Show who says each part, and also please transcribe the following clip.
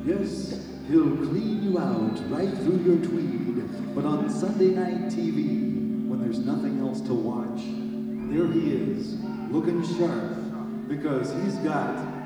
Speaker 1: Yes, he'll clean you out right through your tweed. But on Sunday night TV, when there's nothing else to watch, there he is, looking sharp, because he's got